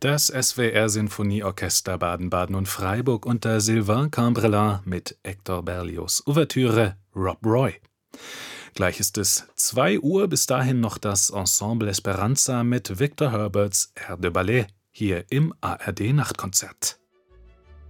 Das SWR-Sinfonieorchester Baden-Baden und Freiburg unter Sylvain Cambrelin mit Hector Berlioz' Ouvertüre Rob Roy. Gleich ist es 2 Uhr, bis dahin noch das Ensemble Esperanza mit Victor Herberts Air de Ballet hier im ARD-Nachtkonzert.